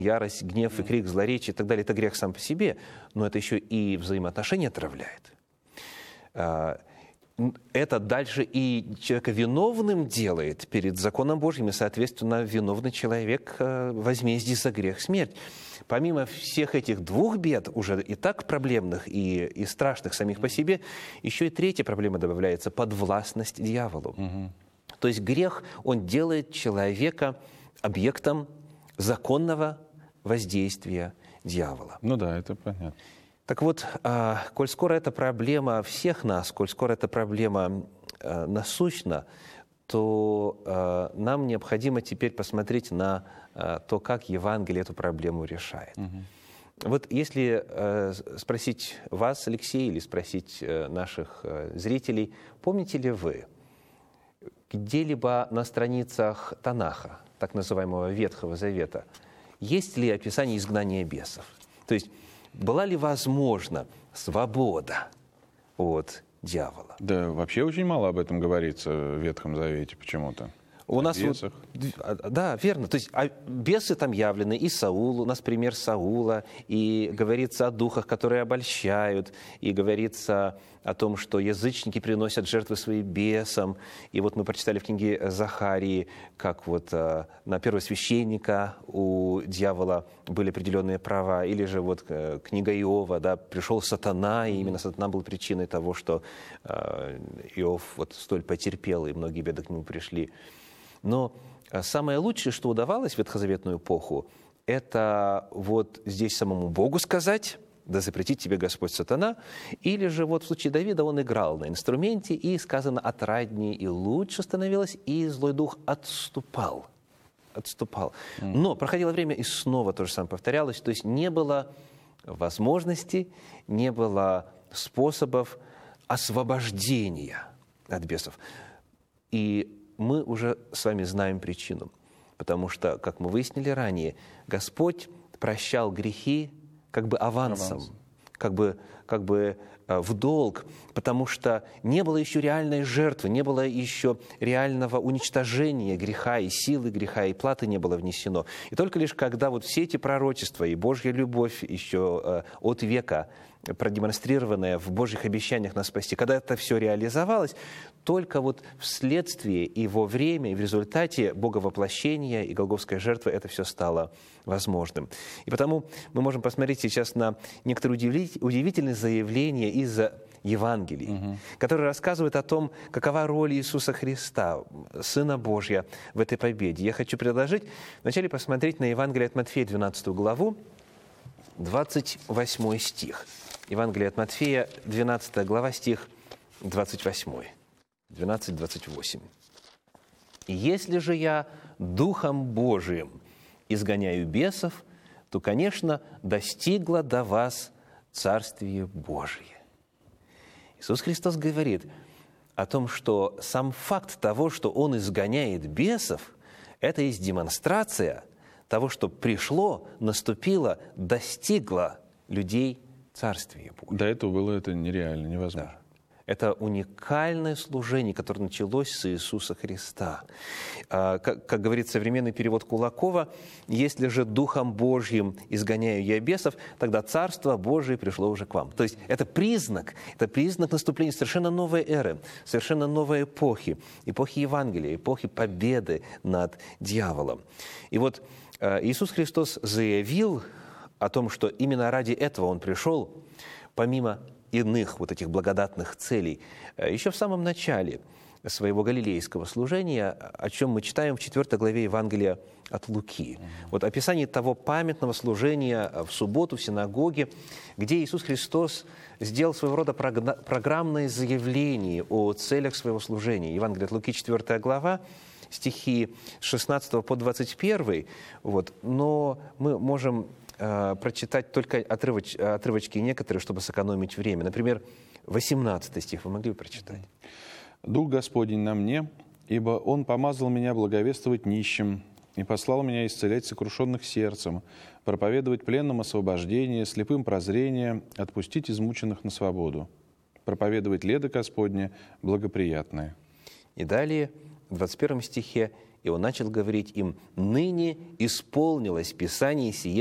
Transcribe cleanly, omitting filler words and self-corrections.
ярость, гнев и крик, злоречие и так далее, это грех сам по себе, но это еще и взаимоотношения отравляет. Это дальше и человека виновным делает перед законом Божьим, и, соответственно, виновный человек возмездие за грех — смерть. Помимо всех этих двух бед, уже и так проблемных и страшных самих по себе, еще и третья проблема добавляется — подвластность дьяволу. То есть грех, он делает человека объектом законного воздействия дьявола. Ну да, это понятно. Так вот, коль скоро эта проблема всех нас, коль скоро эта проблема насущна, то нам необходимо теперь посмотреть на то, как Евангелие эту проблему решает. Вот если спросить вас, Алексей, или спросить наших зрителей, помните ли вы где-либо на страницах Танаха, так называемого Ветхого Завета, есть ли описание изгнания бесов? То есть была ли возможна свобода от дьявола? Да, вообще очень мало об этом говорится в Ветхом Завете почему-то. У нас вот, да, верно. То есть бесы там явлены, и Саул, у нас пример Саула, и говорится о духах, которые обольщают, и говорится о том, что язычники приносят жертвы своим бесам. И вот мы прочитали в книге Захарии, как вот на первосвященника у дьявола были определенные права, или же вот книга Иова, да, пришел сатана, и именно сатана был причиной того, что Иов вот столь потерпел, и многие беды к нему пришли. Но самое лучшее, что удавалось в ветхозаветную эпоху, это вот здесь самому Богу сказать: «Да запретит тебе Господь сатана», или же вот в случае Давида он играл на инструменте, и сказано: «Отраднее и лучше становилось, и злой дух отступал». Но проходило время, и снова то же самое повторялось, то есть не было возможности, не было способов освобождения от бесов. И мы уже с вами знаем причину. Потому что, как мы выяснили ранее, Господь прощал грехи как бы авансом, как бы в долг, потому что не было еще реальной жертвы, не было еще реального уничтожения греха, и силы греха, и платы не было внесено. И только лишь когда вот все эти пророчества и Божья любовь еще от века, продемонстрированная в Божьих обещаниях нас спасти, когда это все реализовалось, только вот вследствие и во время, и в результате Боговоплощения и Голгофской жертвы это все стало возможным. И потому мы можем посмотреть сейчас на некоторые удивительные заявления из Евангелий, которые рассказывают о том, какова роль Иисуса Христа, Сына Божия, в этой победе. Я хочу предложить вначале посмотреть на Евангелие от Матфея, 12 главу, 28 стих. Евангелие от Матфея, 12 глава, стих 28. 12-28. «Если же я Духом Божиим изгоняю бесов, то, конечно, достигло до вас Царствие Божие». Иисус Христос говорит о том, что сам факт того, что Он изгоняет бесов, это есть демонстрация того, что пришло, наступило, достигло людей Царствие Божие. До этого было это нереально, невозможно. Да. Это уникальное служение, которое началось с Иисуса Христа. Как говорит современный перевод Кулакова: «Если же Духом Божьим изгоняю я бесов, тогда Царство Божие пришло уже к вам». То есть это признак наступления совершенно новой эры, совершенно новой эпохи Евангелия, эпохи победы над дьяволом. И вот Иисус Христос заявил о том, что именно ради этого Он пришел, помимо иных вот этих благодатных целей, еще в самом начале своего галилейского служения, о чем мы читаем в 4 главе Евангелия от Луки. Вот описание того памятного служения в субботу в синагоге, где Иисус Христос сделал своего рода программное заявление о целях своего служения. Евангелие от Луки, 4 глава, стихи с 16 по 21. Вот. Но мы можем прочитать только отрывочки некоторые, чтобы сэкономить время. Например, 18 стих. Вы могли бы прочитать? «Дух Господень на мне, ибо Он помазал меня благовествовать нищим и послал меня исцелять сокрушенных сердцем, проповедовать пленным освобождение, слепым прозрение, отпустить измученных на свободу, проповедовать лето Господне благоприятное». И далее, в 21 стихе: и он начал говорить им: «Ныне исполнилось Писание сие